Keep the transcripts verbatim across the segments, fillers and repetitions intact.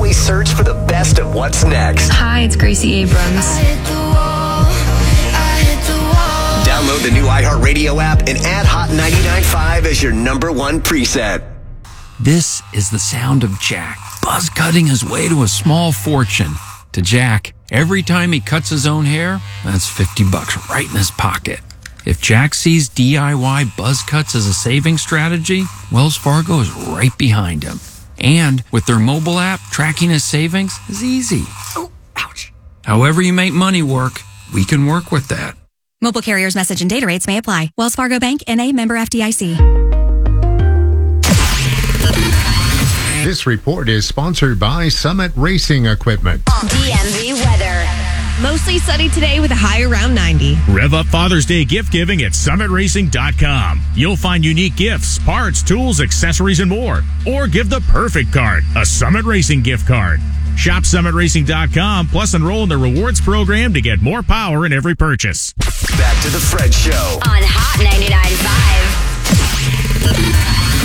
daily search for the best of what's next. Hi, it's Gracie Abrams. Download the new iHeartRadio app and add Hot ninety-nine point five as your number one preset. This is the sound of Jack, buzz cutting his way to a small fortune. To Jack, every time he cuts his own hair, that's fifty bucks right in his pocket. If Jack sees D I Y buzz cuts as a saving strategy, Wells Fargo is right behind him. And with their mobile app, tracking his savings is easy. Oh, ouch. However you make money work, we can work with that. Mobile carriers' message and data rates may apply. Wells Fargo Bank, N A, member F D I C. This report is sponsored by Summit Racing Equipment. D M V weather. Mostly sunny today with a high around ninety. Rev up Father's Day gift giving at summit racing dot com. You'll find unique gifts, parts, tools, accessories, and more. Or give the perfect card, a Summit Racing gift card. Shop summit racing dot com, plus enroll in the rewards program to get more power in every purchase. Back to the Fred Show on Hot ninety-nine point five.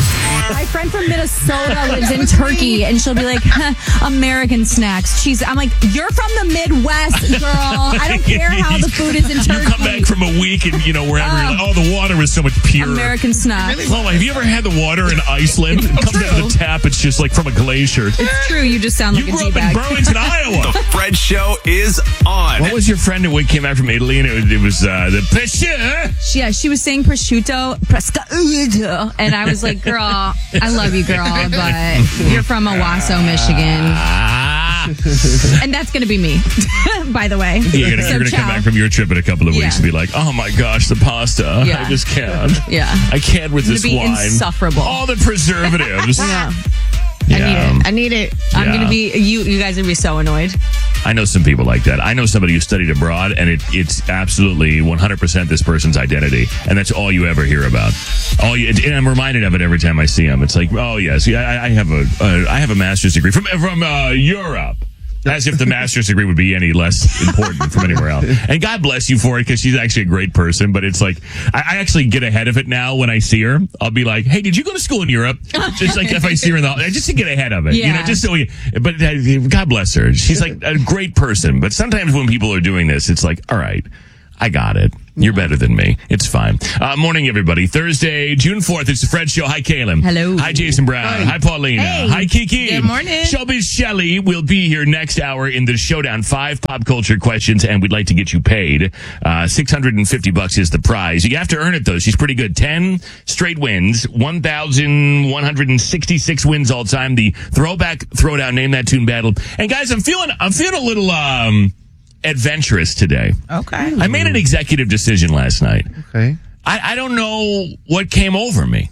My friend from Minnesota lives in Turkey, and she'll be like, huh, American snacks. She's, I'm like, you're from the Midwest, girl. I don't care how the food is in Turkey. You come back from a week and, you know, wherever Oh. you're like, oh, the water was so much purer. American snacks. Oh, have you ever had the water in Iceland? It comes out of the tap. It's just like from a glacier. It's true. You just sound You like a grew up D-bag. in Burlington, Iowa. The Fred Show is on. What was your friend who came back from Italy and it was, it was uh, the prosciutto? Yeah, she was saying prosciutto, prosciutto, and I was like, girl, I love you, girl, but you're from Owasso, Michigan. Ah. And that's going to be me, by the way. You're going So to ciao. come back from your trip in a couple of weeks Yeah. and be like, oh my gosh, the pasta. Yeah. I just can't. Yeah. I can't with It's this gonna be wine. insufferable. All the preservatives. Yeah. Yeah. I need it. I need it. I'm Yeah. going to be, you You guys are going to be so annoyed. I know some people like that. I know somebody who studied abroad, and it, it's absolutely one hundred percent this person's identity, and that's all you ever hear about. All you, and I'm reminded of it every time I see him. It's like, oh yes, yeah, I, I have a, uh, I have a master's degree from from uh, Europe. As if the master's degree would be any less important from anywhere else. And God bless you for it, because she's actually a great person. But it's like, I, I actually get ahead of it now when I see her. I'll be like, hey, did you go to school in Europe? Just like if I see her in the, just to get ahead of it. Yeah. You know, just so we, but uh, God bless her. She's like a great person. But sometimes when people are doing this, it's like, all right, I got it. You're better than me. It's fine. Uh, morning, everybody. Thursday, June fourth. It's the Fred Show. Hi, Caleb. Hello. Hi, Jason Brown. Hi, Hi Paulina. Hey. Hi, Kiki. Good morning. Showbiz Shelley will be here next hour in the Showdown. Five pop culture questions, and we'd like to get you paid. Uh, six hundred fifty bucks is the prize. You have to earn it, though. She's pretty good. ten straight wins. one thousand one hundred sixty-six wins all time. The throwback throwdown Name That Tune battle. And guys, I'm feeling, I'm feeling a little, um, adventurous today. Okay. I made an executive decision last night. Okay. I, I don't know what came over me,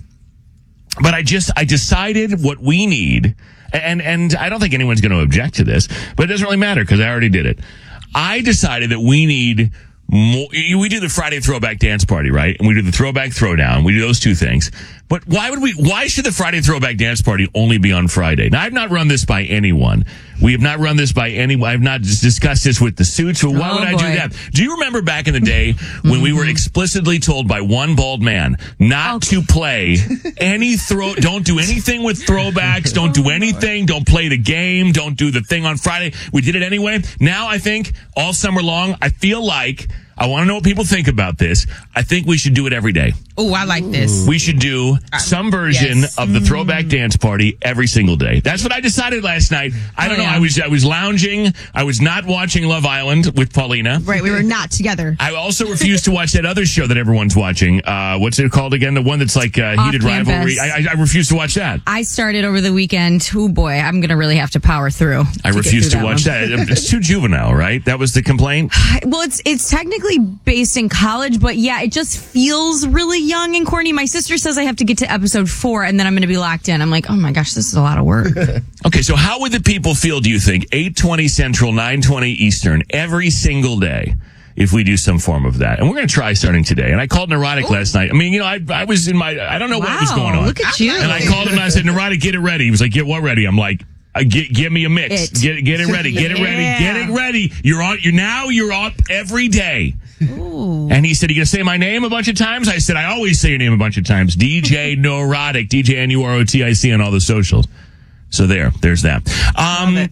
but I just, I decided what we need. And, and I don't think anyone's going to object to this, but it doesn't really matter because I already did it. I decided that we need more. We do the Friday throwback dance party, right? And we do the throwback throwdown. We do those two things. But why would we, why should the Friday throwback dance party only be on Friday? Now, I've not run this by anyone. We have not run this by anyone. I've not just discussed this with the suits. Well, why Oh, would I boy. do that? Do you remember back in the day when we were explicitly told by one bald man not to play any throw, don't do anything with throwbacks, don't do anything, don't play the game, don't do the thing on Friday. We did it anyway. Now I think all summer long, I feel like, I want to know what people think about this. I think we should do it every day. Oh, I like this. We should do some version yes. of the throwback dance party every single day. That's what I decided last night. I don't Oh, know. yeah. I was I was lounging. I was not watching Love Island with Paulina. Right, we were not together. I also refused to watch that other show that everyone's watching. Uh, what's it called again? The one that's like uh, Off heated Campus. rivalry. I, I, I refuse to watch that. I started over the weekend. Oh, boy, I'm going to really have to power through. I to get refuse through to watch one. that. It's too juvenile, right? That was the complaint. Well, it's it's technically based in college, but yeah, it just feels really young and corny. My sister says I have to get to episode four, and then I'm going to be locked in. I'm like, oh my gosh, this is a lot of work. Okay, so how would the people feel, do you think, eight twenty Central, nine twenty Eastern, every single day, if we do some form of that? And we're going to try starting today. And I called Neurotic Ooh. last night. I mean, you know, I I was in my, I don't know what was Wow, going on. look at you. And I called him and I said, Neurotic, get it ready. He was like, get what ready? I'm like, uh, get, give me a mix. It. Get, get it ready. Get it ready. Yeah. Get it ready. You're on, you're now, you're up every day. Ooh. And he said, you going to say my name a bunch of times? I said, I always say your name a bunch of times. D J Neurotic, D J N U R O T I C on all the socials. So there, there's that. Um,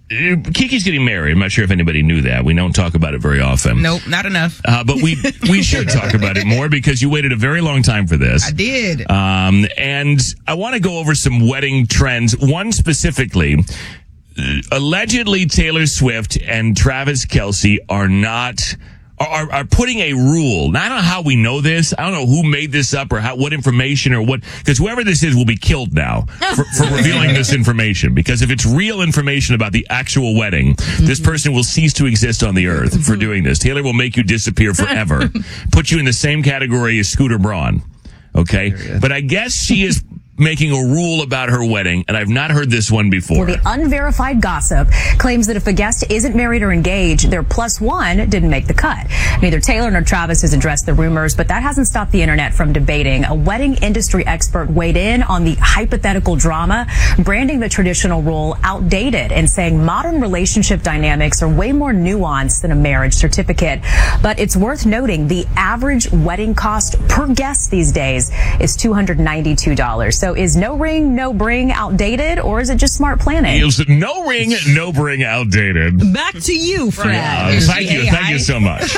uh, Kiki's getting married. I'm not sure if anybody knew that. We don't talk about it very often. Nope, not enough. Uh, but we we should talk about it more because you waited a very long time for this. I did. Um, and I want to go over some wedding trends. One specifically, uh, allegedly Taylor Swift and Travis Kelce are not... Are, are putting a rule. Now, I don't know how we know this. I don't know who made this up or how, what information or what, because whoever this is will be killed now for, for revealing this information. Because if it's real information about the actual wedding, mm-hmm. this person will cease to exist on the earth for doing this. Taylor will make you disappear forever. Put you in the same category as Scooter Braun. Okay? But I guess she is making a rule about her wedding, and I've not heard this one before. Well, the unverified gossip claims that if a guest isn't married or engaged, their plus one didn't make the cut. Neither Taylor nor Travis has addressed the rumors, but that hasn't stopped the internet from debating. A wedding industry expert weighed in on the hypothetical drama, branding the traditional rule outdated and saying modern relationship dynamics are way more nuanced than a marriage certificate. But it's worth noting the average wedding cost per guest these days is two hundred ninety-two dollars. So is no ring, no bring outdated, or is it just smart planning? Is no ring, no bring outdated? Back to you, Fred. Uh, thank you, thank you so much.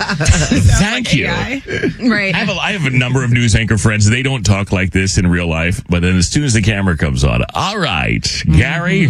Thank you. Right. I have, a, I have a number of news anchor friends. They don't talk like this in real life, but then as soon as the camera comes on, all right, Gary.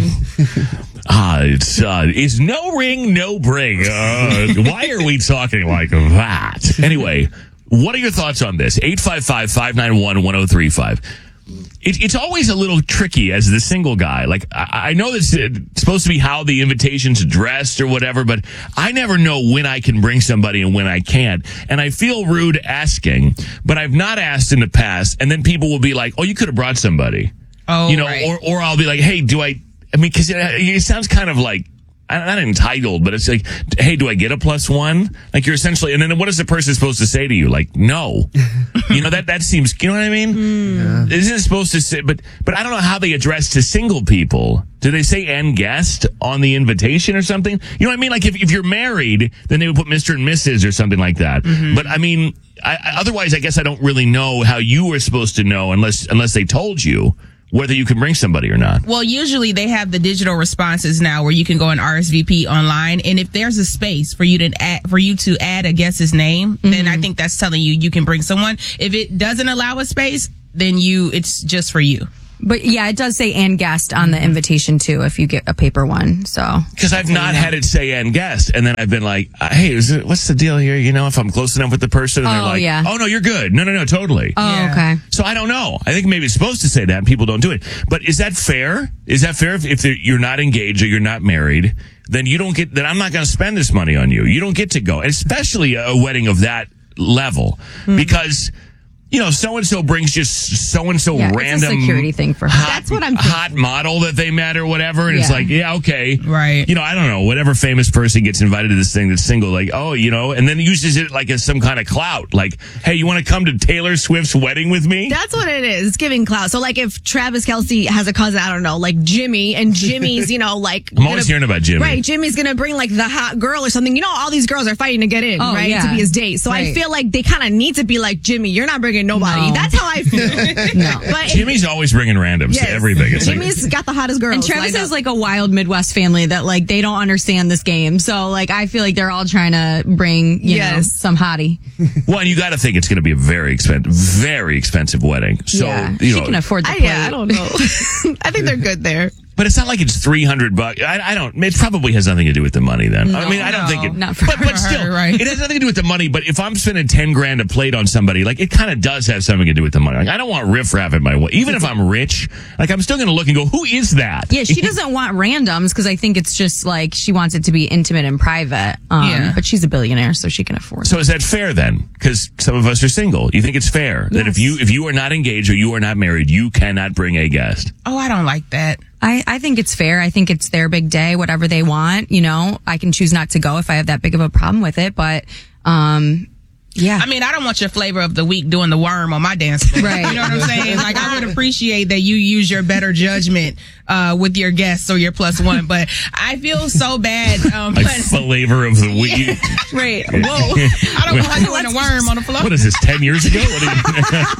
Ah, it's uh, is no ring, no bring. Uh, why are we talking like that? Anyway, what are your thoughts on this? eight five five, five nine one, one oh three five. It, it's always a little tricky as the single guy. Like, I, I know this is supposed to be how the invitation's addressed or whatever, but I never know when I can bring somebody and when I can't. And I feel rude asking, but I've not asked in the past. And then people will be like, oh, you could have brought somebody. Oh, you know, right. or, or I'll be like, hey, do I, I mean, cause it, it sounds kind of like, I'm not entitled, but it's like, hey, do I get a plus one? Like you're essentially, and then what is the person supposed to say to you? Like, no. You know, that, that seems, you know what I mean? Mm. Yeah. Isn't it supposed to say, but, but I don't know how they address to single people. Do they say and guest on the invitation or something? You know what I mean? Like if, if you're married, then they would put Mister and Missus or something like that. Mm-hmm. But I mean, I, I, otherwise, I guess I don't really know how you were supposed to know unless, unless they told you whether you can bring somebody or not. Well, usually they have the digital responses now where you can go and R S V P online, and if there's a space for you to add, for you to add a guest's name, mm-hmm. then I think that's telling you you can bring someone. If it doesn't allow a space, then you it's just for you. But yeah, it does say and guest on the invitation too if you get a paper one. So because I've not had it say and guest, and then I've been like, hey, is it, what's the deal here? You know, if I'm close enough with the person, and oh, they're like, yeah. oh no, you're good. No, no, no, totally. Oh, yeah. okay. So I don't know. I think maybe it's supposed to say that, and people don't do it. But is that fair? Is that fair if, if you're not engaged or you're not married? Then you don't get. Then I'm not going to spend this money on you. You don't get to go, and especially a wedding of that level, mm-hmm. because. You know, so-and-so brings just so-and-so yeah, random it's a security thing for her. Hot, That's what I'm hot model that they met or whatever. And yeah. it's like, yeah, okay. Right. You know, I don't know. Whatever famous person gets invited to this thing that's single, like, oh, you know, and then uses it like as some kind of clout. Like, hey, you want to come to Taylor Swift's wedding with me? That's what it is. It's giving clout. So, like, if Travis Kelce has a cousin, I don't know, like Jimmy, and Jimmy's, you know, like... I'm always gonna, hearing about Jimmy. Right. Jimmy's going to bring, like, the hot girl or something. You know, all these girls are fighting to get in, oh, right? Yeah. To be his date. So right. I feel like they kind of need to be like, Jimmy, you're not bringing nobody. No. That's how I feel. No. But Jimmy's always bringing randoms yes. to everything. It's Jimmy's like, got the hottest girls. And Travis has up. like a wild Midwest family that like they don't understand this game. So like I feel like they're all trying to bring you yes. know some hottie. well, and you got to think it's going to be a very expensive, very expensive wedding. So yeah, you she know, can afford the I, plate. yeah, I don't know. I think they're good there. But it's not like it's three hundred bucks. I, I don't, it probably has nothing to do with the money then. No, I mean, I don't no, think it, not for but, but her, still, right. it has nothing to do with the money. But if I'm spending ten grand a plate on somebody, like it kind of does have something to do with the money. Like I don't want riffraff in my way. Even if I'm rich, like I'm still going to look and go, who is that? Yeah, she doesn't want randoms because I think it's just like she wants it to be intimate and private. Um, yeah. But she's a billionaire, so she can afford So it. is that fair then? Because some of us are single. You think it's fair that if you if you are not engaged or you are not married, you cannot bring a guest? Oh, I don't like that. I, I think it's fair. I think it's their big day, whatever they want. You know, I can choose not to go if I have that big of a problem with it. But, um, yeah. I mean, I don't want your flavor of the week doing the worm on my dance floor. Right. You know what I'm saying? Like, I would appreciate that you use your better judgment uh, with your guests or your plus one. But I feel so bad. Um, Like but, flavor of the week. right. Whoa. I don't want you doing a worm on the floor. What is this, ten years ago? What are you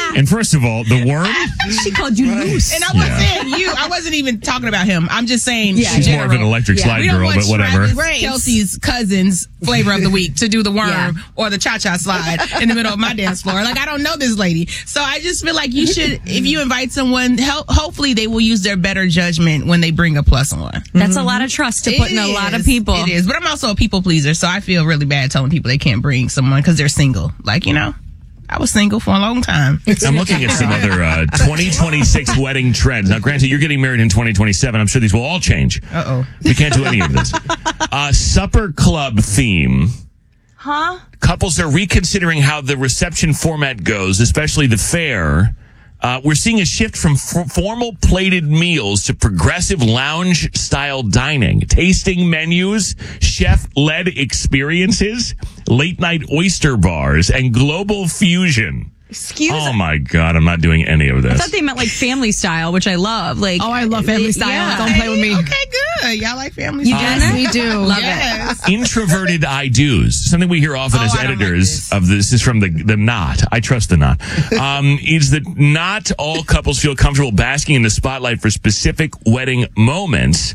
And first of all, the worm. She called you loose. And I wasn't saying you. I wasn't even talking about him. I'm just saying. Yeah, She's more of an electric Yeah. slide We don't girl, want but whatever. Travis Kelsey's cousin's flavor of the week to do the worm Yeah. or the cha-cha slide in the middle of my dance floor. Like, I don't know this lady. So I just feel like you should, if you invite someone, help, hopefully they will use their better judgment when they bring a plus one. That's a lot of trust to put in a lot of is. people. It is. But I'm also a people pleaser, so I feel really bad telling people they can't bring someone because they're single. Like, you know, I was single for a long time. I'm looking at some other uh, twenty twenty-six wedding trends. Now, granted, you're getting married in twenty twenty-seven. I'm sure these will all change. Uh-oh. We can't do any of this. Uh, supper club theme. Huh? Couples are reconsidering how the reception format goes, especially the fare. Uh, we're seeing a shift from f- formal plated meals to progressive lounge-style dining, tasting menus, chef-led experiences, late-night oyster bars, and global fusion. Excuse Oh, my God. I'm not doing any of this. I thought they meant like family style, which I love. Like, Oh, I love family style. Yeah. Don't play with me. Okay, good. Y'all like family You style? do? We do. Love Yes. Introverted I do's, something we hear often Oh, as I don't like editors this. of this is from the the Knot. I trust the Knot. Um, is that not all couples feel comfortable basking in the spotlight for specific wedding moments?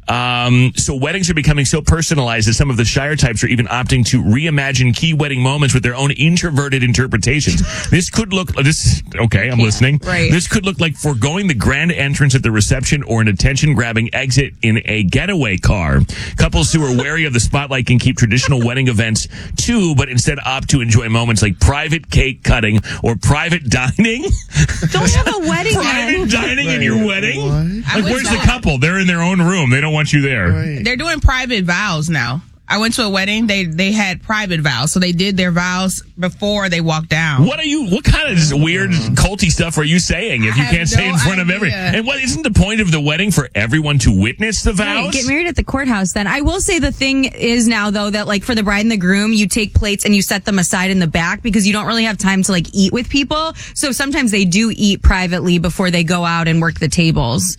Um, so weddings are becoming so personalized that some of the Shire types are even opting to reimagine key wedding moments with their own introverted interpretations. This could look this okay. I'm listening. right. This could look like foregoing the grand entrance at the reception or an attention-grabbing exit in a getaway car. Couples who are wary of the spotlight can keep traditional wedding events too, but instead opt to enjoy moments like private cake cutting or private dining. Don't have a wedding Private then. dining in your wedding? I Like, wish where's the that- couple? They're in their own room. They don't want you there. They're doing private vows now. I went to a wedding. They they had private vows, so they did their vows before they walked down. What are you? What kind of weird culty stuff are you saying if I you have can't say no in front of idea. every? And what isn't the point of the wedding for everyone to witness the vows? Right, get married at the courthouse then. I will say the thing is now though that like for the bride and the groom, you take plates and you set them aside in the back because you don't really have time to like eat with people. So sometimes they do eat privately before they go out and work the tables,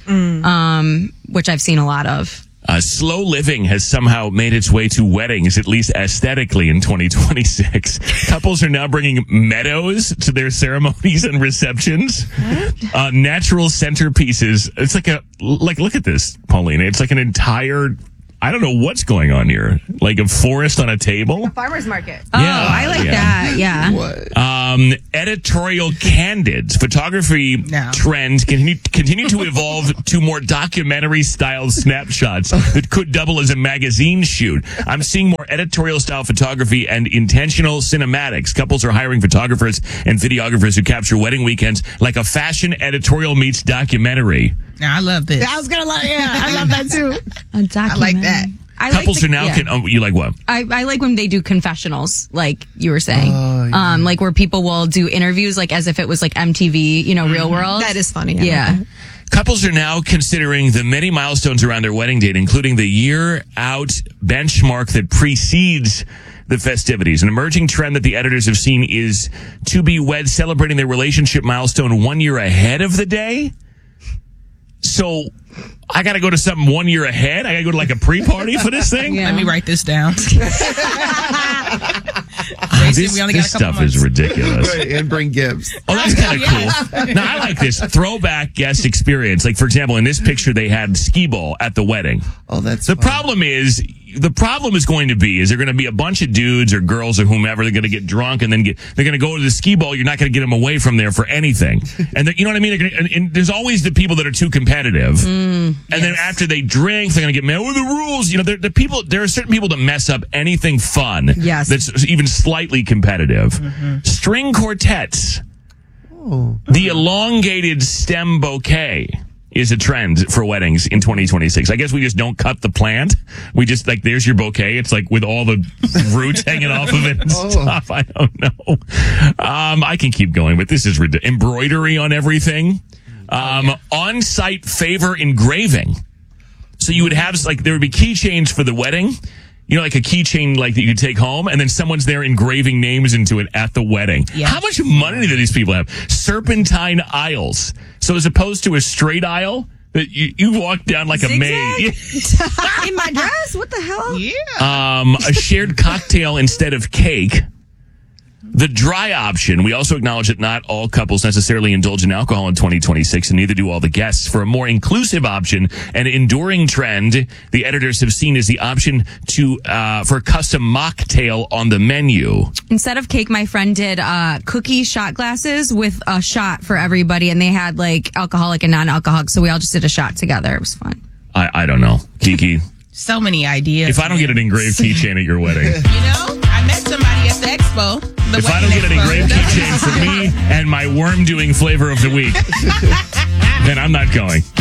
um, which I've seen a lot of. Uh, slow living has somehow made its way to weddings, at least aesthetically, in twenty twenty-six. Couples are now bringing meadows to their ceremonies and receptions. Uh, natural centerpieces. It's like a, like, look at this, Paulina. It's like an entire, I don't know what's going on here. Like a forest on a table. Farmer's market. Yeah, Oh, I like yeah. that. Yeah. Um, editorial candids, photography No. trends continue, continue to evolve to more documentary-style snapshots that could double as a magazine shoot. I'm seeing more editorial-style photography and intentional cinematics. Couples are hiring photographers and videographers who capture wedding weekends like a fashion editorial meets documentary. Now, I love this. I was gonna like, yeah, I love that too. A documentary. I like that. I Couples like are now, yeah. can, oh, you like what? I, I like when they do confessionals, like you were saying, um, like where people will do interviews, like as if it was like M T V, you know, Real World. That is funny. I Yeah. like that. Couples are now considering the many milestones around their wedding date, including the year out benchmark that precedes the festivities. An emerging trend that the editors have seen is to be wed celebrating their relationship milestone one year ahead of the day. So I got to go to something one year ahead. I got to go to like a pre-party for this thing. Let me write this down. This, we only got this a couple stuff is months. ridiculous. And bring gifts. Oh, that's kind of cool. Now, I like this throwback guest experience. Like, for example, in this picture, they had skee ball at the wedding. Oh, that's The fun. problem is, the problem is going to be, is there going to be a bunch of dudes or girls or whomever, they're going to get drunk and then get, they're going to go to the skee ball. You're not going to get them away from there for anything. And they're- you know what I mean? They're gonna, and, and there's always the people that are too competitive. and then after they drink, they're going to get mad with the rules. You know, there, the people, there are certain people that mess up anything fun. Yes. That's even slightly competitive. String quartets. The elongated stem bouquet is a trend for weddings in twenty twenty-six. I guess we just don't cut the plant. We just, like, there's your bouquet. It's like with all the roots hanging off of it and stuff. I don't know. Um, I can keep going, but this is ridiculous. Embroidery on everything. Um, on-site favor engraving. So you would have, like, there would be keychains for the wedding. You know, like a keychain like that you could take home, and then someone's there engraving names into it at the wedding. Yes. How much money do these people have? Serpentine aisles. So as opposed to a straight aisle, that you, you walk down like a maze. In my dress? What the hell? Yeah. Um, a shared cocktail instead of cake. the dry option. We also acknowledge that not all couples necessarily indulge in alcohol in twenty twenty-six, and neither do all the guests. For a more inclusive option, an enduring trend the editors have seen is the option to uh, for a custom mocktail on the menu. Instead of cake, my friend did uh, cookie shot glasses with a shot for everybody, and they had like alcoholic and non-alcoholic, so we all just did a shot together. It was fun. I, I don't know. Kiki? So many ideas. If I don't get an engraved keychain at your wedding. You know, I met somebody at the expo. The If I don't get an expo. engraved keychain for me and my worm doing flavor of the week, then I'm not going.